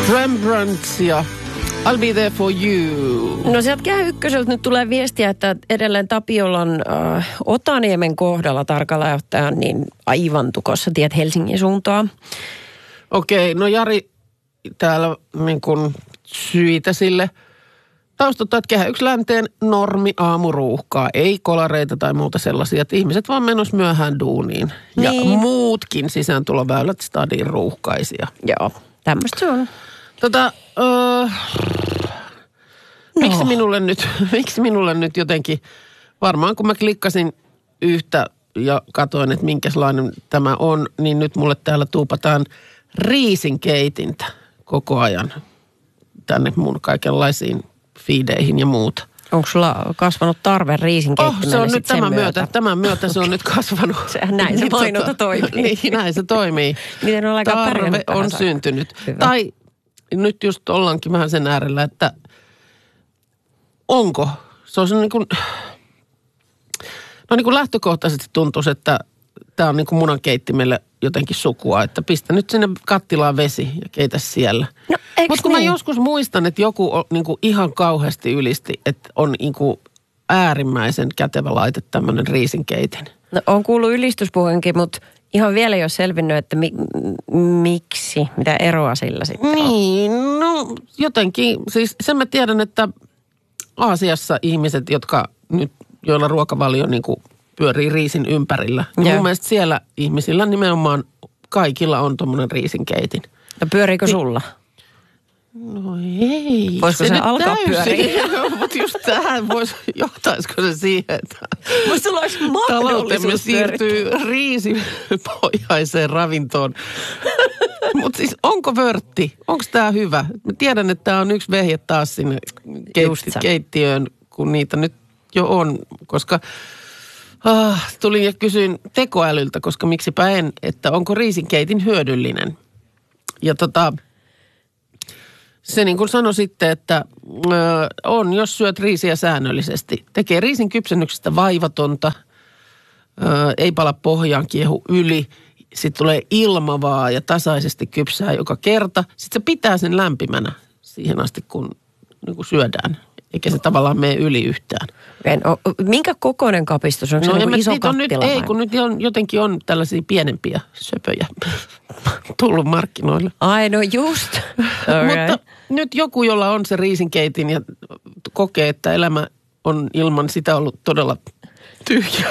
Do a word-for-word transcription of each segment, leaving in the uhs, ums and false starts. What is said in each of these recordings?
Rembrandt ja I'll be there for you. No sieltä Kehä Ykköseltä nyt tulee viestiä, että edelleen Tapiolan äh, Otaniemen kohdalla tarkalleen ottaen niin aivan tukossa tiet Helsingin suuntaan. Okei, no Jari täällä niin kuin syitä sille. Taustottaa, että Kehä yksi länteen normi aamuruuhkaa. Ei kolareita tai muuta sellaisia, että ihmiset vaan menossa myöhään duuniin. Ja niin. Muutkin sisääntuloväylät stadin ruuhkaisia. Joo, tämmöistä se on. Tota, öö, miksi, minulle nyt, miksi minulle nyt jotenkin, varmaan kun mä klikkasin yhtä ja katsoin, että minkälainen tämä on, niin nyt mulle täällä tuupataan riisinkeitintä koko ajan tänne mun kaikenlaisiin feedeihin ja muuta. Onko sulla kasvanut tarve riisinkeittimelle? Oh, se on nyt tämän myötä. myötä. Tämän myötä se on nyt kasvanut. Sehän näin se mainonta toimii. Niin, näin se toimii. Miten on aika tarve on syntynyt. Hyvä. Tai nyt just ollaankin vähän sen äärellä, että onko? Se on niin kuin, no niin kuin lähtökohtaisesti tuntuisi, että tämä on niin kuin munankeittimelle jotenkin sukua, että pistä nyt sinne kattilaan vesi ja keitä siellä. No, mutta kun niin? mä joskus muistan, että joku on, niin kuin ihan kauheasti ylisti, että on niin kuin äärimmäisen kätevä laite tämmöinen riisinkeitin. No, on kuullut ylistyspuheenkin, mutta ihan vielä ei ole selvinnyt, että mi- miksi, mitä eroa sillä sitten niin, on. Niin, no jotenkin, siis sen mä tiedän, että Aasiassa ihmiset, jotka nyt, joilla ruokavalio niin kuin pyörii riisin ympärillä. Ja mun mielestä siellä ihmisillä nimenomaan kaikilla on tommonen riisinkeitin. No pyöriikö sulla? No ei. Voisiko se, se alkaa pyöriä? Mutta just tähän voisi, johtaisiko se siihen, että musta sulla olisi taloutemme siirtyy riisipohjaiseen ravintoon. Mutta siis onko vörtti? Onko tämä hyvä? Mä tiedän, että tämä on yksi vehje taas sinne keitti, keittiöön, kun niitä nyt jo on, koska Ah, tulin ja kysyin tekoälyltä, koska miksipä en, että onko riisinkeitin hyödyllinen. Ja tota, se niin kuin sanoi sitten, että ö, on, jos syöt riisiä säännöllisesti. Tekee riisin kypsennyksestä vaivatonta, ö, ei pala pohjaan, kiehu yli. Sitten tulee ilmavaa ja tasaisesti kypsää joka kerta. Sitten se pitää sen lämpimänä siihen asti, kun niin kuin syödään. Eikä se tavallaan mene yli yhtään. O, minkä kokoinen kapistus? Onko no, se niin iso kattila? Nyt, ei, kun nyt on, jotenkin on tällaisia pienempiä söpöjä tullut markkinoille. Ai no just. Okay. Mutta nyt joku, jolla on se riisinkeitin ja kokee, että elämä on ilman sitä ollut todella tyhjä.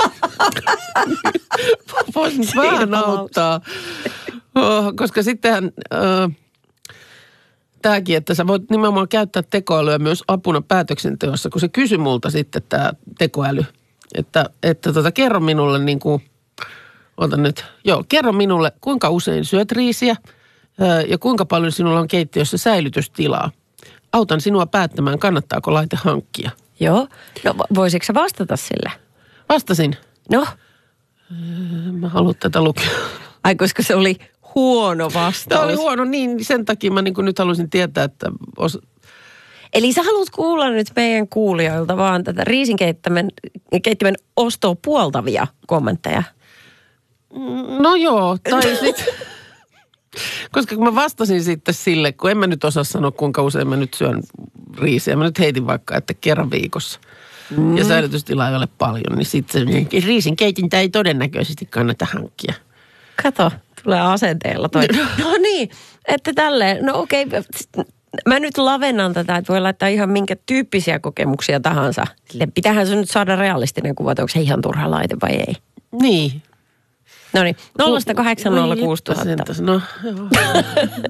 Voisin vähän auttaa. Oh, koska sittenhän... Uh, Tämäkin, että sä voit nimenomaan käyttää tekoälyä myös apuna päätöksenteossa, kun se kysyi multa sitten tämä tekoäly, että, että tota, kerro minulle niin kuin, ota nyt, joo, kerro minulle, kuinka usein syöt riisiä ja kuinka paljon sinulla on keittiössä säilytystilaa. Autan sinua päättämään, kannattaako laite hankkia. Joo, no voisitko sä vastata sille? Vastasin. No? Mä haluan tätä lukea. Ai, koska se oli... Huono vastaus. Tämä oli huono, niin sen takia mä niin kuin nyt haluaisin tietää, että... Os... Eli sä haluat kuulla nyt meidän kuulijoilta vaan tätä riisinkeittimen keittimen ostoa puoltavia kommentteja? No joo, tai sitten... Koska kun mä vastasin sitten sille, kun en mä nyt osaa sanoa, kuinka usein mä nyt syön riisiä. Mä nyt heitin vaikka, että kerran viikossa. Mm. Ja säilytystilaa ei ole paljon, niin sitten se riisinkeitintä ei todennäköisesti kannata hankkia. Kato. Tulee asenteella toi. No niin, että tälleen. No okei, mä nyt lavennan tätä, että voi laittaa ihan minkä tyyppisiä kokemuksia tahansa. Sille pitäähän se nyt saada realistinen kuva, että onko se ihan turha laite vai ei. Niin. No niin, nolla kahdeksan nolla kuusi tuhatta. No joo.